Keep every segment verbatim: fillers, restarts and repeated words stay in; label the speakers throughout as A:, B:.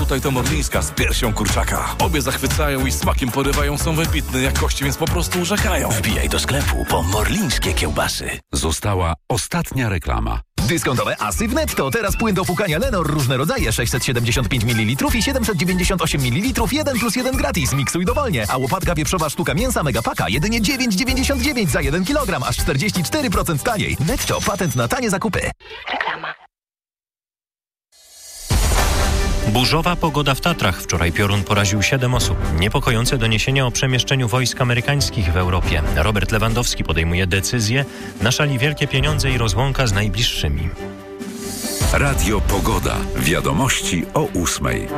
A: tutaj to Morlińska z piersią kurczaka. Obie zachwycają i smakiem porywają, są wybitne jakości, więc po prostu urzekają.
B: Wbijaj do sklepu po morlińskie kiełbasy.
C: Została ostatnia reklama.
D: Dyskontowe asy w Netto. Teraz płyn do płukania Lenor. Różne rodzaje. sześćset siedemdziesiąt pięć mililitrów i siedemset dziewięćdziesiąt osiem mililitrów. jeden plus jeden gratis. Miksuj dowolnie. A łopatka wieprzowa sztuka mięsa Megapaka jedynie dziewięć dziewięćdziesiąt dziewięć za jeden kilogram. Aż czterdzieści cztery procent taniej. Netto. Patent na tanie zakupy.
E: Reklama.
F: Burzowa pogoda w Tatrach. Wczoraj piorun poraził siedem osób. Niepokojące doniesienia o przemieszczeniu wojsk amerykańskich w Europie. Robert Lewandowski podejmuje decyzję. Na szali wielkie pieniądze i rozłąka z najbliższymi.
C: Radio Pogoda. Wiadomości o ósmej.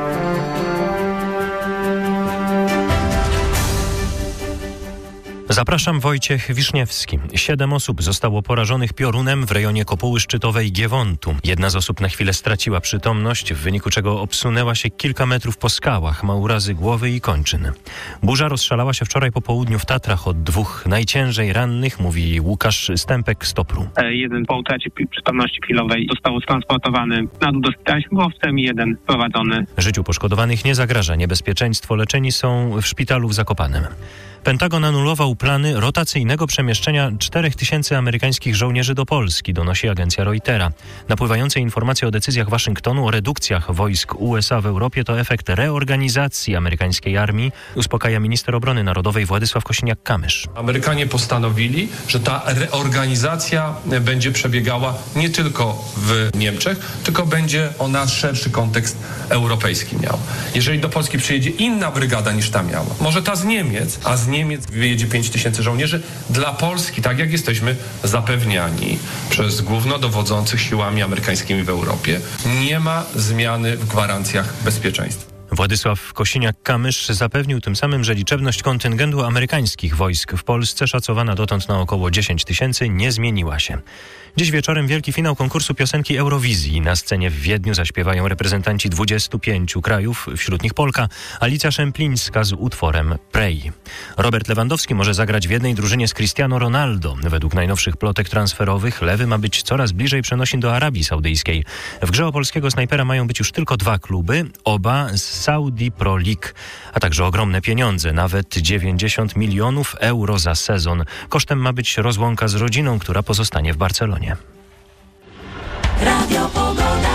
F: Zapraszam, Wojciech Wiszniewski. Siedem osób zostało porażonych piorunem w rejonie kopuły szczytowej Giewontu. Jedna z osób na chwilę straciła przytomność, w wyniku czego obsunęła się kilka metrów po skałach, ma urazy głowy i kończyn. Burza rozszalała się wczoraj po południu w Tatrach. Od dwóch najciężej rannych mówi Łukasz Stępek z Topru.
G: Jeden po utracie przytomności chwilowej został transportowany na dół do szpitala śmigłowcem i jeden prowadzony.
F: Życiu poszkodowanych nie zagraża niebezpieczeństwo. Leczeni są w szpitalu w Zakopanem. Pentagon anulował plany rotacyjnego przemieszczenia czterech tysięcy amerykańskich żołnierzy do Polski, donosi agencja Reutera. Napływające informacje o decyzjach Waszyngtonu o redukcjach wojsk U S A w Europie to efekt reorganizacji amerykańskiej armii, uspokaja minister obrony narodowej Władysław Kosiniak-Kamysz.
H: Amerykanie postanowili, że ta reorganizacja będzie przebiegała nie tylko w Niemczech, tylko będzie ona szerszy kontekst europejski miała. Jeżeli do Polski przyjedzie inna brygada niż ta miała, może ta z Niemiec, a z Niemiec wyjedzie pięć tysięcy żołnierzy, dla Polski, tak jak jesteśmy zapewniani przez głównodowodzących siłami amerykańskimi w Europie, nie ma zmiany w gwarancjach bezpieczeństwa.
F: Władysław Kosiniak-Kamysz zapewnił tym samym, że liczebność kontyngentu amerykańskich wojsk w Polsce, szacowana dotąd na około dziesięć tysięcy, nie zmieniła się. Dziś wieczorem wielki finał konkursu piosenki Eurowizji. Na scenie w Wiedniu zaśpiewają reprezentanci dwudziestu pięciu krajów, wśród nich Polka, Alicja Szemplińska z utworem Pray. Robert Lewandowski może zagrać w jednej drużynie z Cristiano Ronaldo. Według najnowszych plotek transferowych Lewy ma być coraz bliżej przenosin do Arabii Saudyjskiej. W grze o polskiego snajpera mają być już tylko dwa kluby, oba z Saudi Pro League, a także ogromne pieniądze, nawet dziewięćdziesiąt milionów euro za sezon. Kosztem ma być rozłąka z rodziną, która pozostanie w Barcelonie.
E: Radio Pogoda.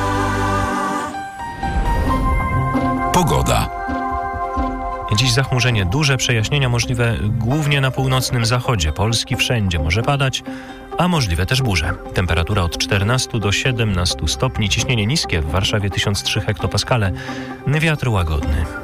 C: Pogoda.
F: Dziś zachmurzenie duże, przejaśnienia możliwe głównie na północnym zachodzie Polski. Wszędzie może padać, a możliwe też burze. Temperatura od czternastu do siedemnastu stopni, ciśnienie niskie, w Warszawie tysiąc trzy hektopaskale, wiatr łagodny.